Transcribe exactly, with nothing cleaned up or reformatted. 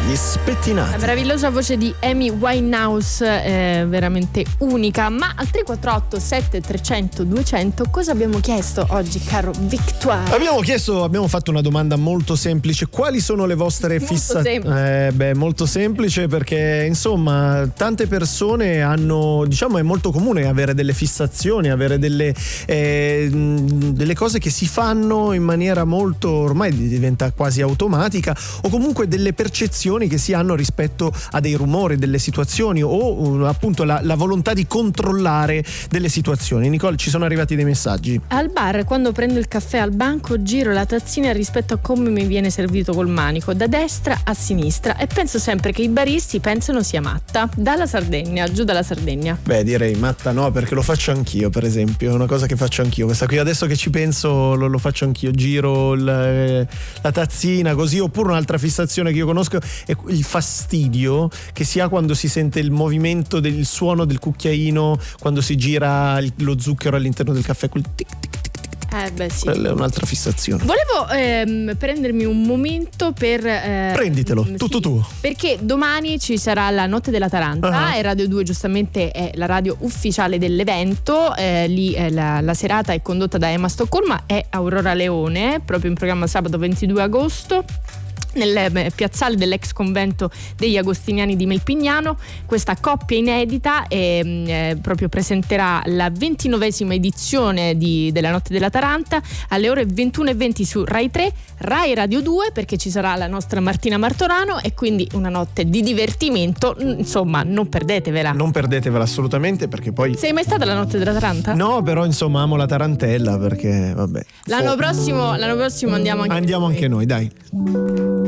Gli spettinati. La meravigliosa voce di Amy Winehouse è veramente unica. Ma al tre quattro otto sette tre zero zero due zero zero cosa abbiamo chiesto oggi, caro Victoire? Abbiamo chiesto, abbiamo fatto una domanda molto semplice. Quali sono le vostre fissazioni? Eh, beh, molto semplice perché insomma tante persone hanno, diciamo, è molto comune avere delle fissazioni, avere delle, eh, delle cose che si fanno in maniera molto, ormai diventa quasi automatica, o comunque delle percezioni che si hanno rispetto a dei rumori, delle situazioni o uh, appunto la, la volontà di controllare delle situazioni. Nicole, ci sono arrivati dei messaggi. Al bar, quando prendo il caffè al banco, giro la tazzina rispetto a come mi viene servito col manico, da destra a sinistra, e penso sempre che i baristi pensano sia matta. Dalla Sardegna, giù dalla Sardegna. Beh, direi matta no, perché lo faccio anch'io, per esempio, è una cosa che faccio anch'io. Questa qui, adesso che ci penso, lo, lo faccio anch'io. Giro il, la tazzina così. Oppure un'altra fissazione che io conosco è il fastidio che si ha quando si sente il movimento del suono del cucchiaino quando si gira il, lo zucchero all'interno del caffè, quel tic tic tic tic. Eh beh sì. Quella è un'altra fissazione. Volevo ehm, prendermi un momento per eh, prenditelo, sì, tutto tuo. Perché domani ci sarà la Notte della Taranta uh-huh. e Radio due giustamente è la radio ufficiale dell'evento. eh, Lì eh, la, la serata è condotta da Emma Stoccolma e Aurora Leone, proprio in programma sabato ventidue agosto nel piazzale dell'ex convento degli Agostiniani di Melpignano. Questa coppia inedita eh, eh, proprio presenterà la ventinovesima edizione di, della Notte della Taranta alle ore ventuno e venti su Rai tre, Rai Radio due, perché ci sarà la nostra Martina Martorano, e quindi una notte di divertimento. Insomma, non perdetevela. Non perdetevela assolutamente, perché poi... Sei mai stata alla Notte della Taranta? No, però insomma amo la tarantella, perché vabbè. L'anno oh. prossimo, l'anno prossimo andiamo anche andiamo noi. anche noi, dai.